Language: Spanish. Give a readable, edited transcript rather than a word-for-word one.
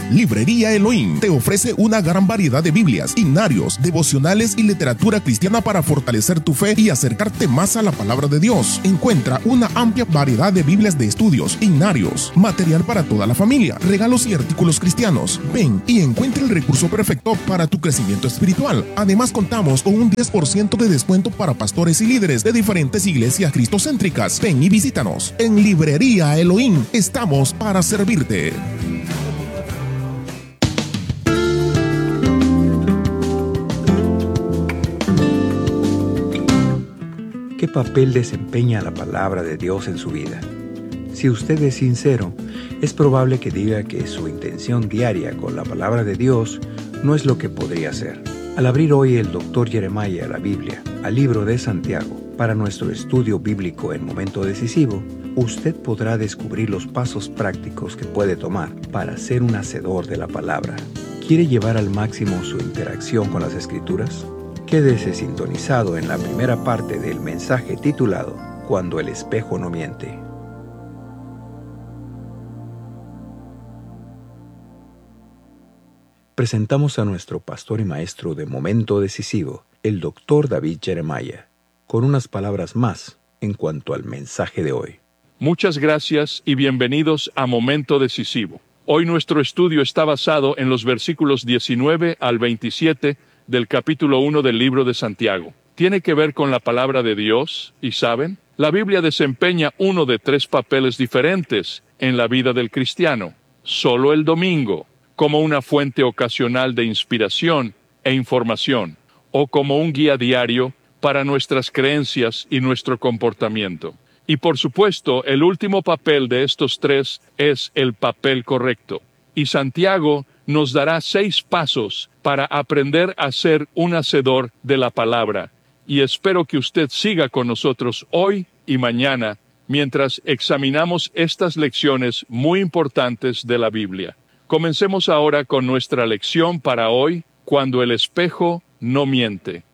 Librería Elohim te ofrece una gran variedad de Biblias, himnarios, devocionales y literatura cristiana para fortalecer tu fe y acercarte más a la palabra de Dios. Encuentra una amplia variedad de Biblias de estudios, himnarios, material para toda la familia, regalos y artículos cristianos. Ven y encuentra el recurso perfecto para tu crecimiento espiritual. Además, contamos con un 10% de descuento para pastores y líderes de diferentes iglesias cristocéntricas. Ven y visítanos. En Librería Elohim estamos para servirte. ¿Qué papel desempeña la palabra de Dios en su vida? Si usted es sincero, es probable que diga que su intención diaria con la palabra de Dios no es lo que podría ser. Al abrir hoy el Dr. Jeremiah la Biblia, al libro de Santiago, para nuestro estudio bíblico en momento decisivo, usted podrá descubrir los pasos prácticos que puede tomar para ser un hacedor de la palabra. ¿Quiere llevar al máximo su interacción con las Escrituras? Quédese sintonizado en la primera parte del mensaje titulado Cuando el espejo no miente. Presentamos a nuestro pastor y maestro de momento decisivo, el Dr. David Jeremiah, con unas palabras más en cuanto al mensaje de hoy. Muchas gracias y bienvenidos a Momento Decisivo. Hoy nuestro estudio está basado en los versículos 19 al 27 del capítulo 1 del libro de Santiago. Tiene que ver con la palabra de Dios, y ¿saben? La Biblia desempeña uno de tres papeles diferentes en la vida del cristiano. Solo el domingo, como una fuente ocasional de inspiración e información, o como un guía diario para nuestras creencias y nuestro comportamiento. Y por supuesto, el último papel de estos tres es el papel correcto. Y Santiago nos dará 6 pasos para aprender a ser un hacedor de la palabra. Y espero que usted siga con nosotros hoy y mañana mientras examinamos estas lecciones muy importantes de la Biblia. Comencemos ahora con nuestra lección para hoy, cuando el espejo no miente.